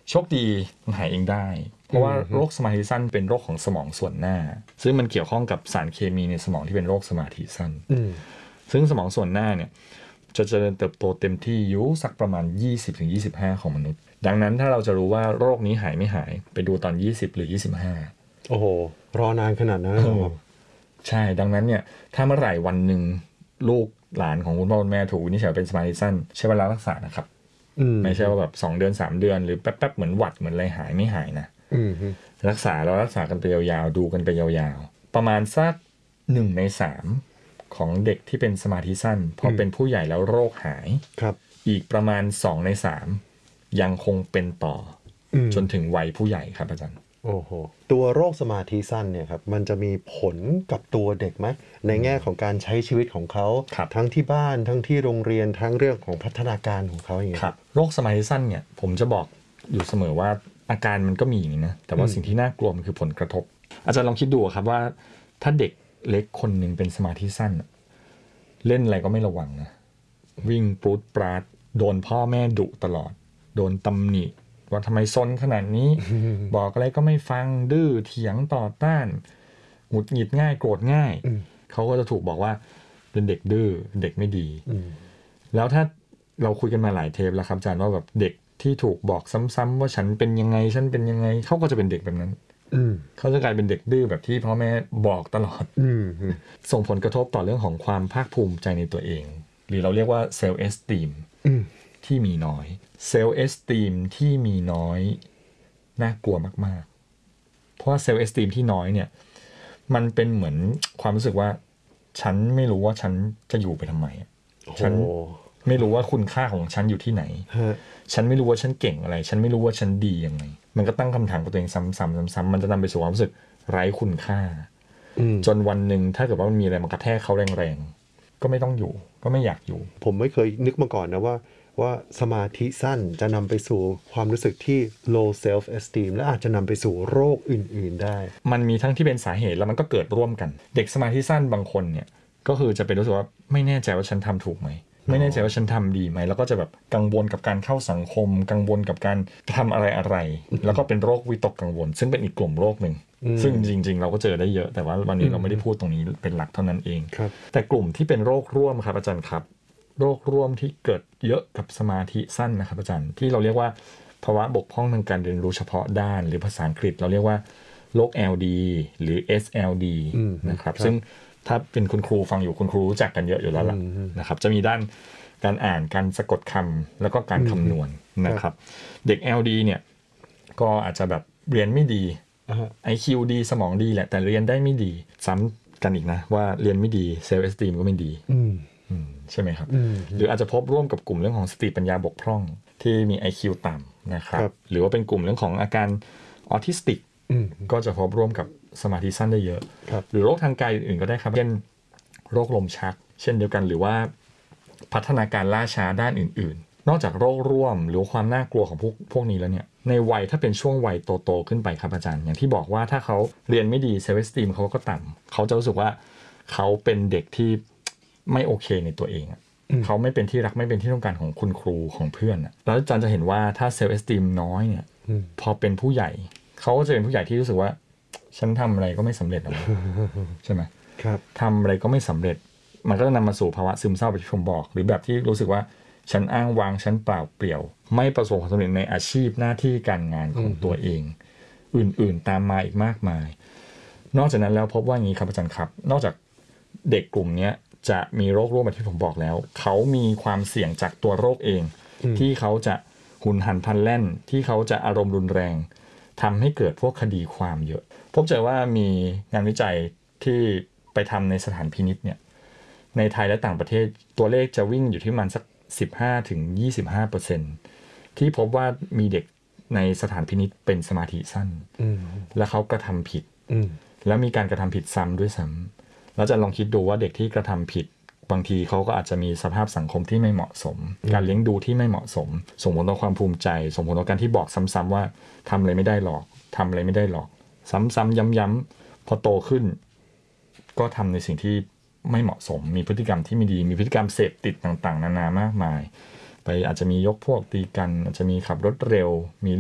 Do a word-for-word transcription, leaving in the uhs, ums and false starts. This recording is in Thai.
โชคดีมันหายเองได้เพราะว่าโรคสมาธิสั้นเป็นโรคของสมองส่วนหน้าซึ่งมันเกี่ยวข้องกับสารเคมีในสมองที่เป็นโรคสมาธิสั้นซึ่งสมองส่วนหน้าเนี่ยจะเจริญเติบโตเต็มที่อยู่สักประมาณ ยี่สิบถึงยี่สิบห้า ของมนุษย์ดังนั้นถ้าเราจะรู้ว่าโรคนี้หายไม่หายไปดูตอนยี่สิบหรือยี่สิบห้าโอ้โหรอนานขนาดนั้นครับใช่ดังนั้นเนี่ยถ้าเมื่อไหร่วันหนึ่งลูกหลานของคุณพ่อคุณแม่ถูกวินิจฉัยเป็นสมาธิสั้นใช้เวลารักษานะครับไม่ใช่ว่าแบบสองเดือนสามเดือนหรือแป๊บๆเหมือนหวัดเหมือนอะไรหายไม่หายนะรักษาเรารักษากันไปยาวๆดูกันไปยาวๆประมาณสักหนึ่งในสามของเด็กที่เป็นสมาธิสั้นพอเป็นผู้ใหญ่แล้วโรคหายครับอีกประมาณสองในสามยังคงเป็นต่อจนถึงวัยผู้ใหญ่ครับอาจารย์โอ้โหตัวโรคสมาธิสั้นเนี่ยครับมันจะมีผลกับตัวเด็กไหมในแง่ของการใช้ชีวิตของเขาทั้งที่บ้านทั้งที่โรงเรียนทั้งเรื่องของพัฒนาการของเขาอย่างเงี้ยครับโรคสมาธิสั้นเนี่ยผมจะบอกอยู่เสมอว่าอาการมันก็มีอย่างนี้นะแต่ว่าสิ่งที่น่ากลัวมันคือผลกระทบอาจารย์ลองคิดดูครับว่าถ้าเด็กเล็กคนหนึ่งเป็นสมาธิสั้นเล่นอะไรก็ไม่ระวังนะวิ่งปรูดปราดโดนพ่อแม่ดุตลอดโดนตำหนิว่าทำไมซนขนาดนี้ บอกอะไรก็ไม่ฟังดื้อเถียงต่อต้านหงุดหงิดง่ายโกรธง่ายเขาก็จะถูกบอกว่าเป็นเด็กดื้อเด็กไม่ดีแล้วถ้าเราคุยกันมาหลายเทปแล้วครับอาจารย์ว่าแบบเด็กที่ถูกบอกซ้ำๆว่าฉันเป็นยังไงฉันเป็นยังไงเขาก็จะเป็นเด็กแบบนั้นเขาจะกลายเป็นเด็กดื้อแบบที่พ่อแม่บอกตลอดส่งผลกระทบต่อเรื่องของความภาคภูมิใจในตัวเองหรือเราเรียกว่าเซลฟ์เอสตีมที่มีน้อยเซลฟ์เอสตีมที่มีน้อยน่ากลัวมากๆเพราะว่าเซลฟ์เอสตีมที่น้อยเนี่ยมันเป็นเหมือนความรู้สึกว่าฉันไม่รู้ว่าฉันจะอยู่ไปทำไมฉันไม่รู้ว่าคุณค่าของฉันอยู่ที่ไหนฉันไม่รู้ว่าฉันเก่งอะไรฉันไม่รู้ว่าฉันดียังไงมันก็ตั้งคำถามกับตัวเองซ้ำๆซ้ำๆมันจะนำไปสู่ความรู้สึกไร้คุณค่าจนวันหนึ่งถ้าเกิดว่ามันมีอะไรมากระแทกเขาแรงๆก็ไม่ต้องอยู่ก็ไม่อยากอยู่ผมไม่เคยนึกมาก่อนนะว่าว่าสมาธิสั้นจะนำไปสู่ความรู้สึกที่ low self esteem และอาจจะนำไปสู่โรคอื่นๆได้มันมีทั้งที่เป็นสาเหตุแล้วมันก็เกิดร่วมกันเด็กสมาธิสั้นบางคนเนี่ยก็คือจะเป็นรู้สึกว่าไม่แน่ใจว่าฉันทำถูกไหมไม่แน่ใจว่าฉันทำดีไหมแล้วก็จะแบบกังวลกับการเข้าสังคมกังวลกับการทำอะไรอะไรแล้วก็เป็นโรควิตกกังวลซึ่งเป็นอีกกลุ่มโรคหนึ่งซึ่งจริงๆเราก็เจอได้เยอะแต่ว่าวันนี้เราไม่ได้พูดตรงนี้เป็นหลักเท่านั้นเองแต่กลุ่มที่เป็นโรคร่วมครับอาจารย์ครับโรคร่วมที่เกิดเยอะกับสมาธิสั้นนะครับอาจารย์ที่เราเรียกว่าภาวะบกพร่องทางการเรียนรู้เฉพาะด้านหรือภาษาอังกฤษเราเรียกว่าโรค แอล ดี หรือ เอส แอล ดี นะครับซึ่งถ้าเป็นคุณครูฟังอยู่คุณครูรู้จักกันเยอะอยู่แล้วล่ะนะครับจะมีด้านการอ่านการสะกดคำแล้วก็การคำนวณนะครับเด็ก แอล ดี เนี่ยก็อาจจะแบบเรียนไม่ดี ไอ คิว ดีสมองดีแหละแต่เรียนได้ไม่ดีซ้ำกันอีกนะว่าเรียนไม่ดีเซลฟ์เอสตีมก็ไม่ดีใช่ไหมครับหรืออาจจะพบร่วมกับกลุ่มเรื่องของสติปัญญาบกพร่องที่มี ไอ คิว ต่ำนะครับหรือว่าเป็นกลุ่มเรื่องของอาการออทิสติกก็จะพบร่วมกับสมาธิสั้นได้เยอะหรือโรคทางกายอื่นๆก็ได้ครับเช่นโรคลมชักเช่นเดียวกันหรือว่าพัฒนาการล่าช้าด้านอื่นๆนอกจากโรคร่วมหรือความน่ากลัวของพวกพวกนี้แล้วเนี่ยในวัยถ้าเป็นช่วงวัยโตๆขึ้นไปครับอาจารย์อย่างที่บอกว่าถ้าเขาเรียนไม่ดีเซลฟ์เอสตีมเขาก็ต่ำเขาจะรู้สึกว่าเขาเป็นเด็กที่ไม่โอเคในตัวเองเขาไม่เป็นที่รักไม่เป็นที่ต้องการของคุณครูของเพื่อนแล้วอาจารย์จะเห็นว่าถ้าเซลฟ์เอสตีมน้อยเนี่ยพอเป็นผู้ใหญ่เขาก็จะเป็นผู้ใหญ่ที่รู้สึกว่าฉันทำอะไรก็ไม่สำเร็จหรอกใช่ไหมครับทำอะไรก็ไม่สำเร็จมันก็จะนำมาสู่ภาวะซึมเศร้าแบบที่ผมบอกหรือแบบที่รู้สึกว่าฉันอ้างว้างฉันเปล่าเปลี่ยวไม่ประสบความสำเร็จในอาชีพหน้าที่การงานของตัวเองอื่นๆตามมาอีกมากมายนอกจากนั้นแล้วพบว่าอย่างนี้ครับอาจารย์ครับนอกจากเด็กกลุ่มนี้จะมีโรคร่วมแบบที่ผมบอกแล้วเขามีความเสี่ยงจากตัวโรคเองที่เขาจะหุนหันพลันแล่นที่เขาจะอารมณ์รุนแรงทำให้เกิดพวกคดีความเยอะพบเจอว่ามีงานวิจัยที่ไปทำในสถานพินิจเนี่ยในไทยและต่างประเทศตัวเลขจะวิ่งอยู่ที่ประมาณสัก สิบห้าถึงยี่สิบห้าเปอร์เซ็นต์ ที่พบว่ามีเด็กในสถานพินิจเป็นสมาธิสั้นและเขากระทำผิดแล้วมีการกระทำผิดซ้ำด้วยซ้ำแล้วจะลองคิดดูว่าเด็กที่กระทำผิดบางทีเขาก็อาจจะมีสภาพสังคมที่ไม่เหมาะสมการเลี้ยงดูที่ไม่เหมาะสมส่งผลต่อความภูมิใจส่งผลต่อการที่บอกซ้ำๆว่าทำอะไรไม่ได้หรอกทำอะไรไม่ได้หรอกซ้ำๆย้ำๆพอโตขึ้นก็ทำในสิ่งที่ไม่เหมาะสมมีพฤติกรรมที่ไม่ดีมีพฤติกรรมเสพติดต่างๆนานามากมายไปอาจจะมียกพวกตีกันอาจจะมีขับรถเร็วมี